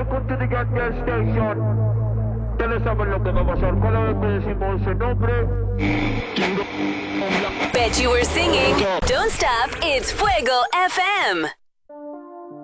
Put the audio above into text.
welcome to the Get Girl Station. Ustedes saben lo que va a pasar cada vez que decimos ese nombre. Bet you were singing. Don't stop, it's Fuego FM.